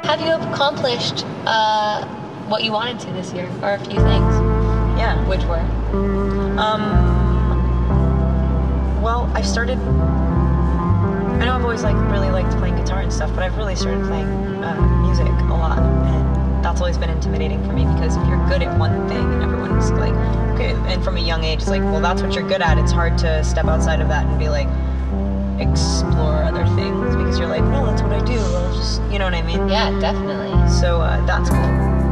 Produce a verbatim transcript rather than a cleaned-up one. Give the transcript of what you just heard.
have you accomplished uh, what you wanted to this year, or a few things? Yeah. Which were? Um, well, I've started, I know I've always like really liked playing guitar and stuff, but I've really started playing uh, music a lot, and that's always been intimidating for me, because if you're good at one thing and everyone's like, okay, and from a young age it's like, well, that's what you're good at, it's hard to step outside of that and be like, explore other things, because you're like, no, that's what I do, I'll just, you know what I mean? Yeah, definitely. So uh, that's cool.